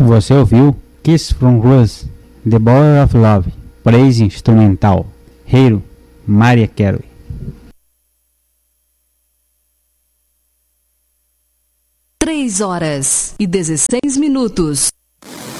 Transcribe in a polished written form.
Você ouviu Kiss from Rose, The Border of Love, Praise Instrumental, Hero, Mariah Carey. 3 horas e 16 minutos.